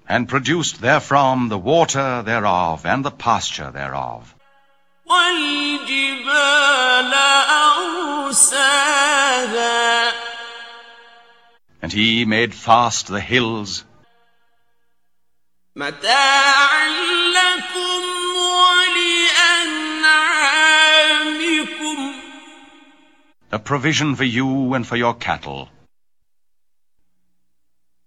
and produced therefrom the water thereof, and the pasture thereof. وَالْجِبَالَ أَرْسَاهَا And he made fast the hills, مَتَاعًا لَكُمْ وَلِأَنْعَامِكُمْ a provision for you and for your cattle.